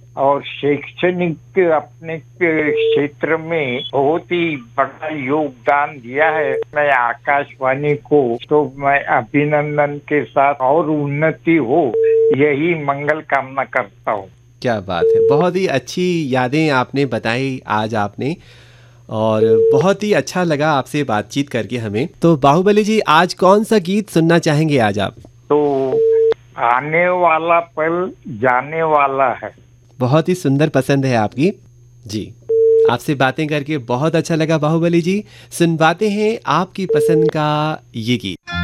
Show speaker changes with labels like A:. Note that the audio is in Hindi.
A: और शैक्षणिक अपने क्षेत्र में बहुत ही बड़ा योगदान दिया है। मैं आकाशवाणी को तो मैं अभिनंदन के साथ और उन्नति हो यही मंगल कामना करता हूँ।
B: क्या बात है, बहुत ही अच्छी यादें आपने बताई आज आपने, और बहुत ही अच्छा लगा आपसे बातचीत करके हमें। तो बाहुबली जी, आज कौन सा गीत सुनना चाहेंगे आज आप?
A: तो आने वाला पल जाने वाला है।
B: बहुत ही सुंदर पसंद है आपकी जी। आपसे बातें करके बहुत अच्छा लगा बाहुबली जी। सुनवाते हैं आपकी पसंद का ये गीत।